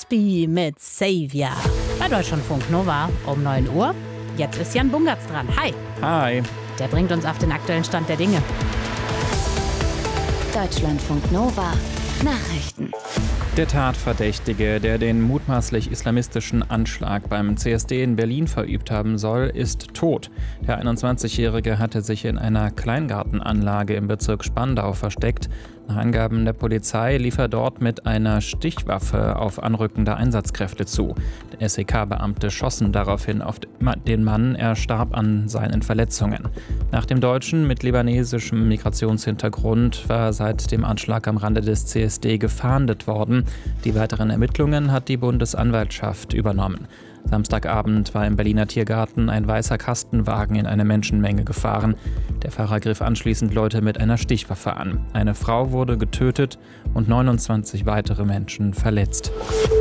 Buschi mit Savior. Bei Deutschlandfunk Nova um 9 Uhr. Jetzt ist Jan Bungertz dran. Hi. Hi. Der bringt uns auf den aktuellen Stand der Dinge. Deutschlandfunk Nova. Nachrichten. Der Tatverdächtige, der den mutmaßlich islamistischen Anschlag beim CSD in Berlin verübt haben soll, ist tot. Der 21-Jährige hatte sich in einer Kleingartenanlage im Bezirk Spandau versteckt. Nach Angaben der Polizei lief er dort mit einer Stichwaffe auf anrückende Einsatzkräfte zu. SEK-Beamte schossen daraufhin auf den Mann, er starb an seinen Verletzungen. Nach dem Deutschen mit libanesischem Migrationshintergrund war seit dem Anschlag am Rande des CSD gefahndet worden. Die weiteren Ermittlungen hat die Bundesanwaltschaft übernommen. Samstagabend war im Berliner Tiergarten ein weißer Kastenwagen in eine Menschenmenge gefahren. Der Fahrer griff anschließend Leute mit einer Stichwaffe an. Eine Frau wurde getötet und 29 weitere Menschen verletzt.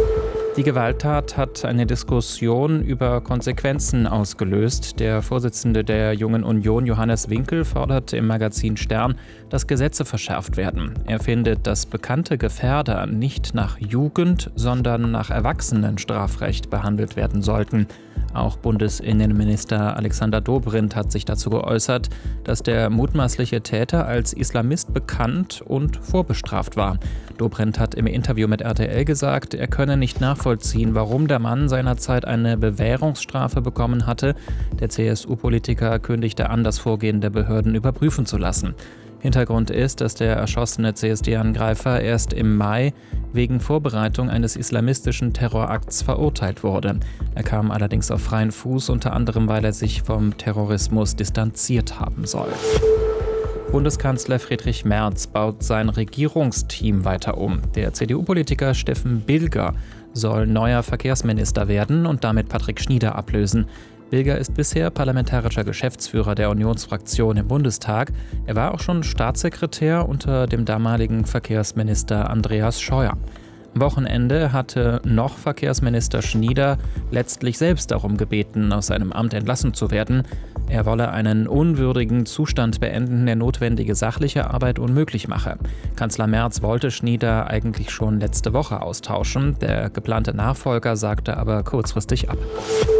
Die Gewalttat hat eine Diskussion über Konsequenzen ausgelöst. Der Vorsitzende der Jungen Union, Johannes Winkel, fordert im Magazin Stern, dass Gesetze verschärft werden. Er findet, dass bekannte Gefährder nicht nach Jugend, sondern nach Erwachsenenstrafrecht behandelt werden sollten. Auch Bundesinnenminister Alexander Dobrindt hat sich dazu geäußert, dass der mutmaßliche Täter als Islamist bekannt und vorbestraft war. Dobrindt hat im Interview mit RTL gesagt, er könne nicht nachvollziehen, warum der Mann seinerzeit eine Bewährungsstrafe bekommen hatte. Der CSU-Politiker kündigte an, das Vorgehen der Behörden überprüfen zu lassen. Hintergrund ist, dass der erschossene CSD-Angreifer erst im Mai wegen Vorbereitung eines islamistischen Terrorakts verurteilt wurde. Er kam allerdings auf freien Fuß, unter anderem, weil er sich vom Terrorismus distanziert haben soll. Bundeskanzler Friedrich Merz baut sein Regierungsteam weiter um. Der CDU-Politiker Steffen Bilger soll neuer Verkehrsminister werden und damit Patrick Schnieder ablösen. Bilger ist bisher parlamentarischer Geschäftsführer der Unionsfraktion im Bundestag. Er war auch schon Staatssekretär unter dem damaligen Verkehrsminister Andreas Scheuer. Am Wochenende hatte noch Verkehrsminister Schnieder letztlich selbst darum gebeten, aus seinem Amt entlassen zu werden. Er wolle einen unwürdigen Zustand beenden, der notwendige sachliche Arbeit unmöglich mache. Kanzler Merz wollte Schnieder eigentlich schon letzte Woche austauschen. Der geplante Nachfolger sagte aber kurzfristig ab.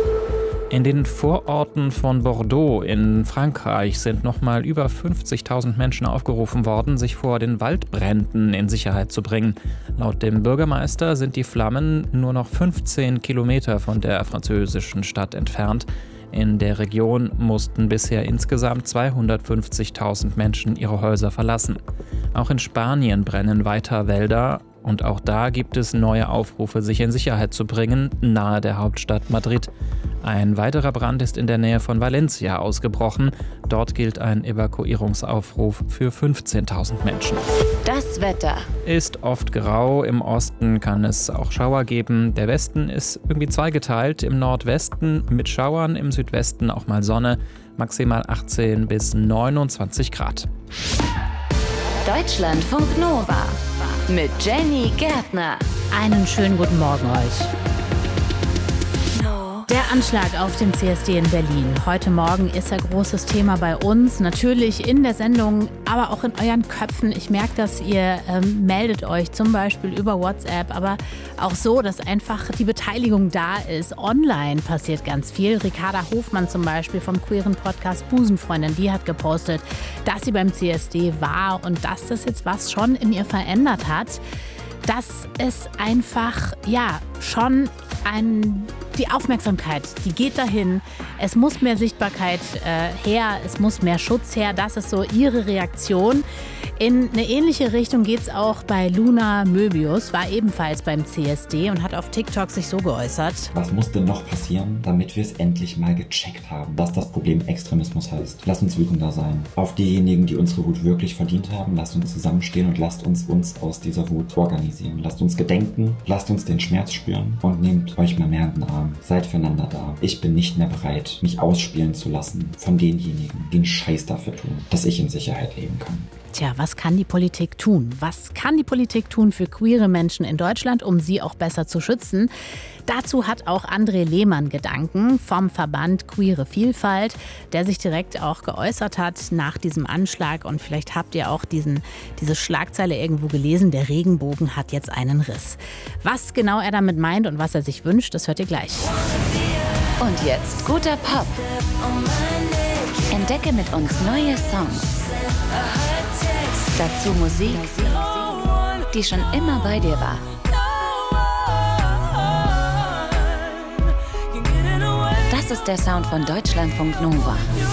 In den Vororten von Bordeaux in Frankreich sind nochmal über 50.000 Menschen aufgerufen worden, sich vor den Waldbränden in Sicherheit zu bringen. Laut dem Bürgermeister sind die Flammen nur noch 15 Kilometer von der französischen Stadt entfernt. In der Region mussten bisher insgesamt 250.000 Menschen ihre Häuser verlassen. Auch in Spanien brennen weiter Wälder. Und auch da gibt es neue Aufrufe, sich in Sicherheit zu bringen, nahe der Hauptstadt Madrid. Ein weiterer Brand ist in der Nähe von Valencia ausgebrochen. Dort gilt ein Evakuierungsaufruf für 15.000 Menschen. Das Wetter Ist oft grau, im Osten kann es auch Schauer geben. Der Westen ist irgendwie zweigeteilt. Im Nordwesten mit Schauern, im Südwesten auch mal Sonne. Maximal 18 bis 29 Grad. Deutschlandfunk Nova mit Jenny Gärtner. Einen schönen guten Morgen euch. Der Anschlag auf den CSD in Berlin. Heute Morgen ist ein großes Thema bei uns. Natürlich in der Sendung, aber auch in euren Köpfen. Ich merke, dass ihr meldet euch zum Beispiel über WhatsApp, aber auch so, dass einfach die Beteiligung da ist. Online passiert ganz viel. Ricarda Hofmann zum Beispiel vom queeren Podcast Busenfreundin, die hat gepostet, dass sie beim CSD war und dass das jetzt was schon in ihr verändert hat. Dass es einfach, schon die Aufmerksamkeit, die geht dahin. Es muss mehr Sichtbarkeit her, es muss mehr Schutz her. Das ist so ihre Reaktion. In eine ähnliche Richtung geht es auch bei Luna Möbius, war ebenfalls beim CSD und hat auf TikTok sich so geäußert. Was muss denn noch passieren, damit wir es endlich mal gecheckt haben, dass das Problem Extremismus heißt? Lasst uns wütender sein. Auf diejenigen, die unsere Wut wirklich verdient haben, lasst uns zusammenstehen und lasst uns aus dieser Wut organisieren. Lasst uns gedenken, lasst uns den Schmerz spüren und nehmt euch mal mehr in den Arm. Seid füreinander da. Ich bin nicht mehr bereit, mich ausspielen zu lassen von denjenigen, die einen Scheiß dafür tun, dass ich in Sicherheit leben kann. Tja, was kann die Politik tun? Was kann die Politik tun für queere Menschen in Deutschland, um sie auch besser zu schützen? Dazu hat auch André Lehmann Gedanken vom Verband Queere Vielfalt, der sich direkt auch geäußert hat nach diesem Anschlag. Und vielleicht habt ihr auch diese Schlagzeile irgendwo gelesen, der Regenbogen hat jetzt einen Riss. Was genau er damit meint und was er sich wünscht, das hört ihr gleich. Und jetzt guter Pop. Entdecke mit uns neue Songs. Dazu Musik, die schon immer bei dir war. Das ist der Sound von Deutschlandfunk Nova.